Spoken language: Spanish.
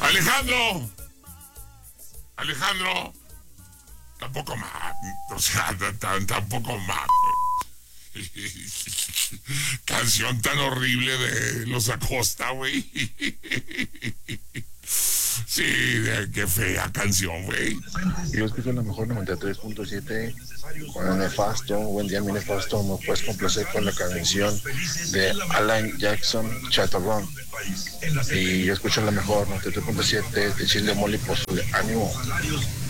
Alejandro. Alejandro. Tampoco más. O sea, tampoco más. Canción tan horrible de Los Acosta, güey. Sí, qué fea canción, güey. Yo escucho la mejor 93.7 con el Nefasto. Buen día, mi Nefasto. Me puedes complacer con la canción de Alan Jackson, Chatarrón. Y yo escucho la mejor 93.7 de Chile Mole Pozole. Ánimo.